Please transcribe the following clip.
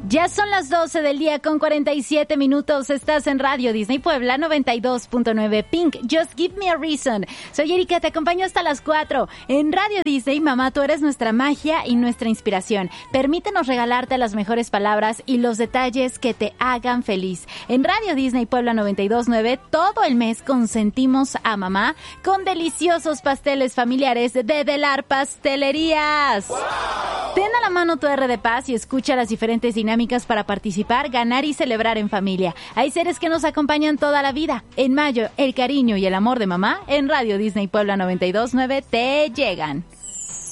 Ya son las 12 del día con 47 minutos. Estás en Radio Disney Puebla 92.9 Pink. Just give me a reason. Soy Erika, te acompaño hasta las 4. En Radio Disney, mamá, tú eres nuestra magia y nuestra inspiración. Permítenos regalarte las mejores palabras y los detalles que te hagan feliz. En Radio Disney Puebla 92.9, todo el mes consentimos a mamá con deliciosos pasteles familiares de Delar Pastelerías. ¡Wow! Ten a la mano tu R de Paz y escucha las diferentes dinámicas para participar, ganar y celebrar en familia. Hay seres que nos acompañan toda la vida. En mayo, el cariño y el amor de mamá en Radio Disney Puebla 92.9 te llegan.